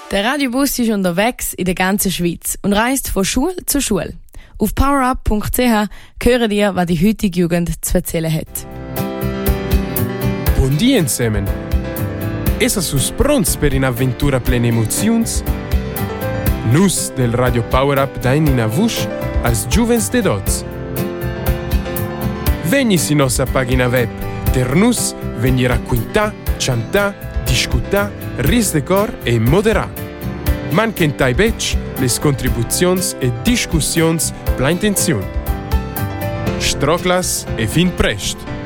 Der Radiobus ist unterwegs in der ganzen Schweiz und reist von Schule zu Schule. Auf powerup.ch hören ihr, was die heutige Jugend zu erzählen hat. Buon dia insieme! Essa sus pronts per un'avventura plena emozions? Nus del Radio Power Up dain in avush als Juvens de Dots. Vegnis in nostra pagina web, der nus vegni racquintà, chantà, discutà, ris de cor e moderà. Manquentai bec les contribuzions e discussions pla intenziun. Stroclas e fin prest!